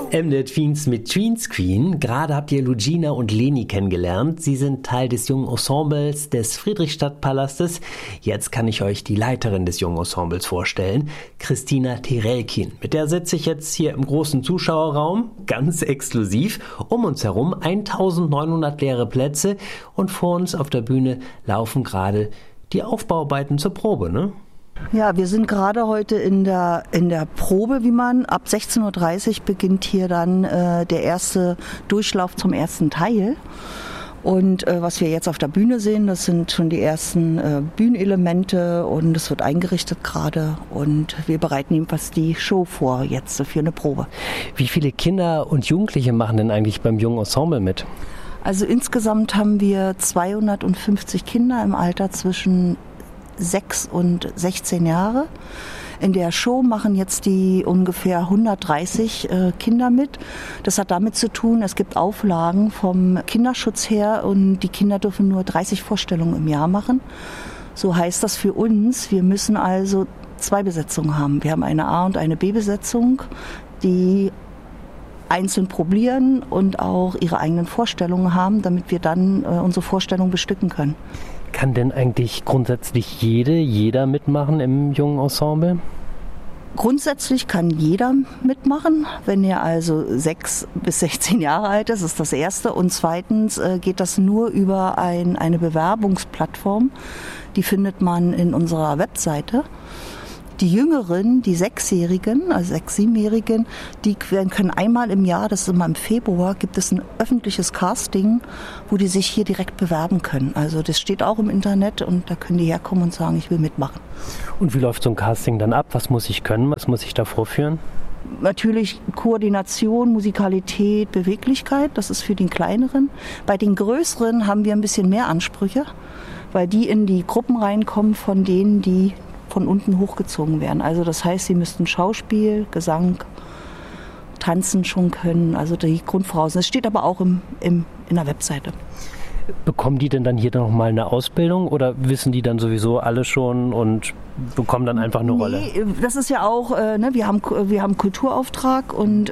MDR Tweens mit Tweenscreen. Gerade habt ihr Lugina und Leni kennengelernt. Sie sind Teil des jungen Ensembles des Friedrichstadtpalastes. Jetzt kann ich euch die Leiterin des jungen Ensembles vorstellen, Christina Terelkin. Mit der sitze ich jetzt hier im großen Zuschauerraum, ganz exklusiv. Um uns herum 1900 leere Plätze und vor uns auf der Bühne laufen gerade die Aufbauarbeiten zur Probe, ne? Ja, wir sind gerade heute in der Probe, wie man ab 16:30 Uhr beginnt hier dann der erste Durchlauf zum ersten Teil. Und was wir jetzt auf der Bühne sehen, das sind schon die ersten Bühnenelemente und es wird eingerichtet gerade und wir bereiten jedenfalls die Show vor jetzt für eine Probe. Wie viele Kinder und Jugendliche machen denn eigentlich beim jungen Ensemble mit? Also insgesamt haben wir 250 Kinder im Alter zwischen 6 und 16 Jahre. In der Show machen jetzt die ungefähr 130 Kinder mit. Das hat damit zu tun, es gibt Auflagen vom Kinderschutz her und die Kinder dürfen nur 30 Vorstellungen im Jahr machen. So heißt das für uns, wir müssen also 2 Besetzungen haben. Wir haben eine A- und eine B-Besetzung, die einzeln probieren und auch ihre eigenen Vorstellungen haben, damit wir dann unsere Vorstellung bestücken können. Kann denn eigentlich grundsätzlich jeder mitmachen im jungen Ensemble? Grundsätzlich kann jeder mitmachen, wenn er also 6 bis 16 Jahre alt ist, ist das Erste. Und zweitens geht das nur über eine Bewerbungsplattform, die findet man in unserer Webseite. Die Jüngeren, die 6-Jährigen, also 6-, 7-Jährigen, die können einmal im Jahr, das ist immer im Februar, gibt es ein öffentliches Casting, wo die sich hier direkt bewerben können. Also das steht auch im Internet und da können die herkommen und sagen, ich will mitmachen. Und wie läuft so ein Casting dann ab? Was muss ich können? Was muss ich da vorführen? Natürlich Koordination, Musikalität, Beweglichkeit, das ist für den Kleineren. Bei den Größeren haben wir ein bisschen mehr Ansprüche, weil die in die Gruppen reinkommen von denen, die von unten hochgezogen werden. Also das heißt, sie müssten Schauspiel, Gesang, Tanzen schon können, also die Grundvoraussetzungen. Das steht aber auch in der Webseite. Bekommen die denn dann hier nochmal eine Ausbildung oder wissen die dann sowieso alle schon und bekommen dann einfach eine Rolle? Nee, das ist ja auch, wir haben Kulturauftrag und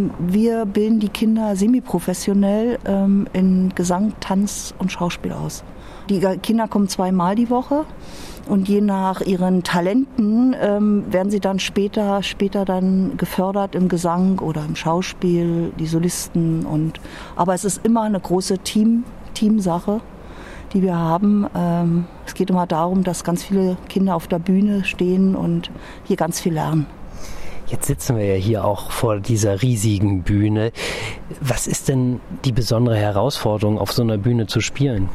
wir bilden die Kinder semiprofessionell in Gesang, Tanz und Schauspiel aus. Die Kinder kommen 2-mal die Woche. Und je nach ihren Talenten werden sie dann später dann gefördert im Gesang oder im Schauspiel, die Solisten. Aber es ist immer eine große Teamsache, die wir haben. Es geht immer darum, dass ganz viele Kinder auf der Bühne stehen und hier ganz viel lernen. Jetzt sitzen wir ja hier auch vor dieser riesigen Bühne. Was ist denn die besondere Herausforderung, auf so einer Bühne zu spielen?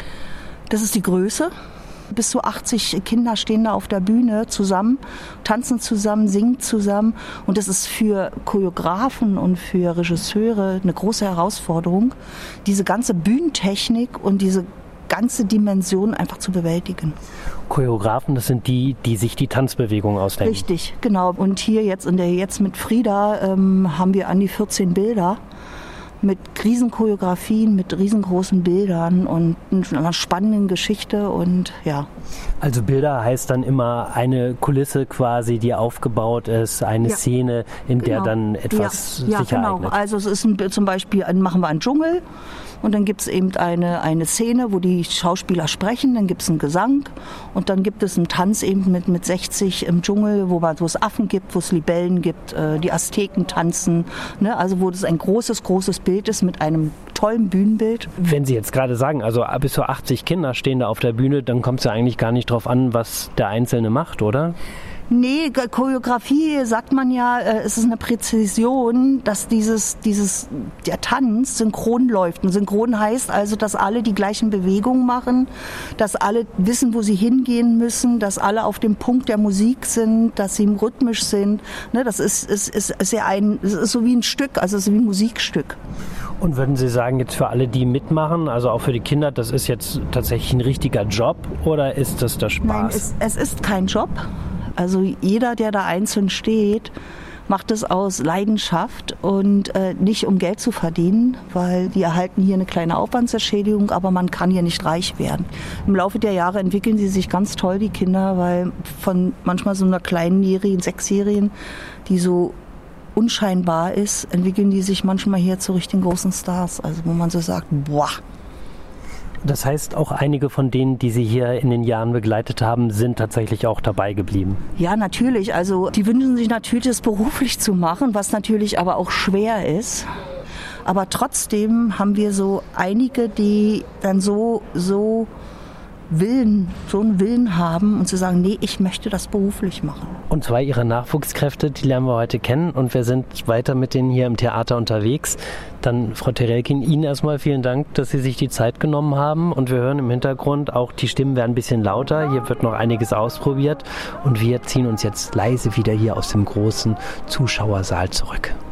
Das ist die Größe. Bis zu 80 Kinder stehen da auf der Bühne zusammen, tanzen zusammen, singen zusammen. Und das ist für Choreografen und für Regisseure eine große Herausforderung, diese ganze Bühnentechnik und diese ganze Dimension einfach zu bewältigen. Choreografen, das sind die sich die Tanzbewegung ausdenken. Richtig, genau. Und hier jetzt mit Frieda haben wir an die 14 Bilder. Mit Riesenchoreografien, mit riesengroßen Bildern und einer spannenden Geschichte und ja. Also Bilder heißt dann immer eine Kulisse quasi, die aufgebaut ist, eine Szene, in der dann etwas sich ereignet. Also es ist zum Beispiel, machen wir einen Dschungel und dann gibt es eben eine Szene, wo die Schauspieler sprechen, dann gibt es einen Gesang und dann gibt es einen Tanz eben mit 60 im Dschungel, wo es Affen gibt, wo es Libellen gibt, die Azteken tanzen, ne? Also wo das ein großes Bild ist mit einem tollen Bühnenbild. Wenn Sie jetzt gerade sagen, also bis zu 80 Kinder stehen da auf der Bühne, dann kommt es ja eigentlich gar nicht drauf an, was der Einzelne macht, oder? Nee, Choreografie sagt man ja, es ist eine Präzision, dass der Tanz synchron läuft. Und synchron heißt also, dass alle die gleichen Bewegungen machen, dass alle wissen, wo sie hingehen müssen, dass alle auf dem Punkt der Musik sind, dass sie rhythmisch sind. Ne, das ist ja es ist so wie ein Stück, also es ist wie ein Musikstück. Und würden Sie sagen, jetzt für alle, die mitmachen, also auch für die Kinder, das ist jetzt tatsächlich ein richtiger Job oder ist das der Spaß? Nein, es ist kein Job. Also jeder, der da einzeln steht, macht es aus Leidenschaft und nicht um Geld zu verdienen, weil die erhalten hier eine kleine Aufwandsentschädigung, aber man kann hier nicht reich werden. Im Laufe der Jahre entwickeln sie sich ganz toll, die Kinder, weil von manchmal so einer kleinen 6-Jährigen, die so unscheinbar ist, entwickeln die sich manchmal hier zu richtigen großen Stars. Also wo man so sagt, boah. Das heißt, auch einige von denen, die Sie hier in den Jahren begleitet haben, sind tatsächlich auch dabei geblieben? Ja, natürlich. Also die wünschen sich natürlich, das beruflich zu machen, was natürlich aber auch schwer ist. Aber trotzdem haben wir so einige, die dann so einen Willen haben und zu sagen, nee, ich möchte das beruflich machen. Und zwei Ihrer Nachwuchskräfte, die lernen wir heute kennen und wir sind weiter mit denen hier im Theater unterwegs. Dann, Frau Terelkin, Ihnen erstmal vielen Dank, dass Sie sich die Zeit genommen haben und wir hören im Hintergrund auch, die Stimmen werden ein bisschen lauter, hier wird noch einiges ausprobiert und wir ziehen uns jetzt leise wieder hier aus dem großen Zuschauersaal zurück.